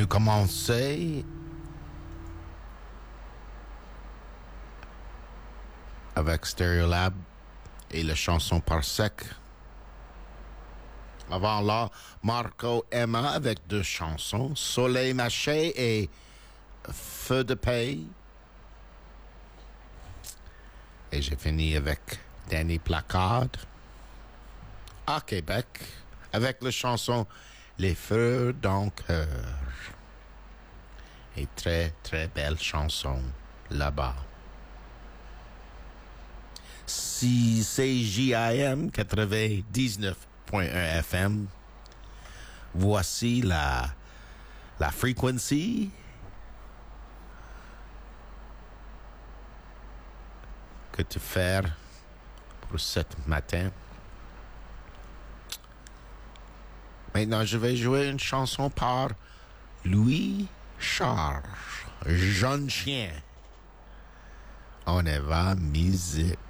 commencer avec Stereolab et la chanson Parsec. Avant là, Marco Emma avec 2 chansons, Soleil Mâché et Feu de paix. Et j'ai fini avec Danny Placard à Québec avec la chanson Les Feux d'un cœur. Et très, très belle chanson là-bas. Si CJIM 99.1 FM, voici la frequency que tu fais pour ce matin. Maintenant, je vais jouer une chanson par Louis Charles, Jeune Chien. On y va, musique.